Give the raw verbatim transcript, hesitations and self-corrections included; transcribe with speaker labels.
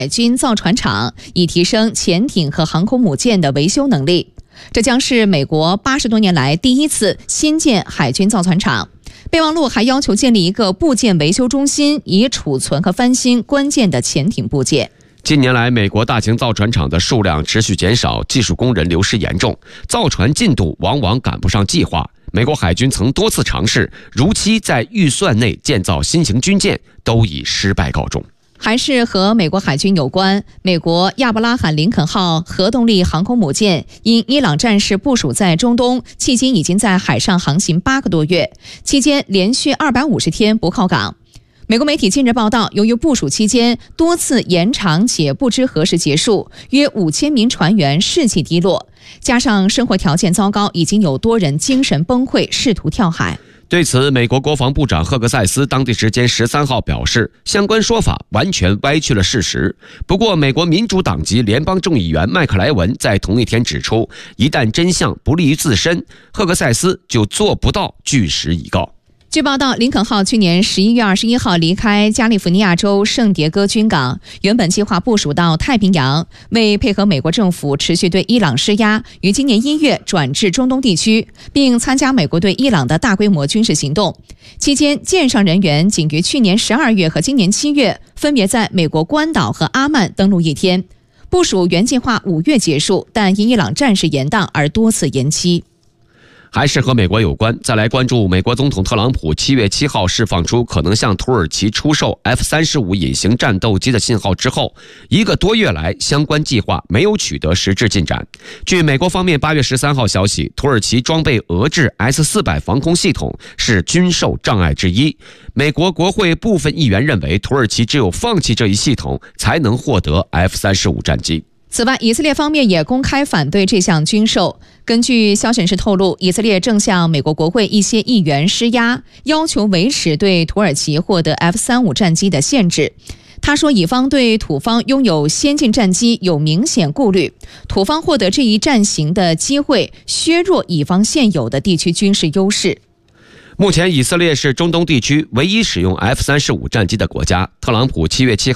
Speaker 1: 海军造船厂，以提升潜艇和航空母舰的维修能力。这将是美国八十多年来第一次新建海军造船厂。备忘录还要求建立一个部件维修中心，以储存和翻新关键的潜艇部件。
Speaker 2: 近年来，美国大型造船厂的数量持续减少，技术工人流失严重，造船进度往往赶不上计划。美国海军曾多次尝试如期在预算内建造新型军舰，都以失败告终。
Speaker 1: 还是和美国海军有关，美国亚伯拉罕·林肯号核动力航空母舰因伊朗战事部署在中东，迄今已经在海上航行八个多月，期间连续二百五十天不靠港。美国媒体近日报道，由于部署期间多次延长且不知何时结束，约五千名船员士气低落，加上生活条件糟糕，已经有多人精神崩溃，试图跳海。
Speaker 2: 对此，美国国防部长赫克塞斯当地时间十三号表示，相关说法完全歪曲了事实。不过，美国民主党籍联邦众议员麦克莱文在同一天指出，一旦真相不利于自身，赫克塞斯就做不到据实以告。
Speaker 1: 据报道，林肯号去年十一月二十一号离开加利福尼亚州圣迭戈军港，原本计划部署到太平洋，为配合美国政府持续对伊朗施压，于今年一月转至中东地区，并参加美国对伊朗的大规模军事行动。期间，舰上人员仅于去年十二月和今年七月分别在美国关岛和阿曼登陆一天。部署原计划五月结束，但因伊朗战事延宕而多次延期。
Speaker 2: 还是和美国有关，再来关注美国总统特朗普七月七号释放出可能向土耳其出售 F 三十五 隐形战斗机的信号之后，一个多月来相关计划没有取得实质进展。据美国方面八月十三号消息，土耳其装备俄制 S 四百 防空系统是军售障碍之一。美国国会部分议员认为，土耳其只有放弃这一系统，才能获得 F 三十五 战机。
Speaker 1: 此外，以色列方面也公开反对这项军售。根据消息人士透露，以色列正向美国国会一些议员施压，要求维持对土耳其获得 F 三十五 战机的限制。他说，以方对土方拥有先进战机有明显顾虑，土方获得这一战型的机会削弱以方现有的地区军事优势。
Speaker 2: 目前，以色列是中东地区唯一使用 F 三十五 战机的国家。特朗普七月七号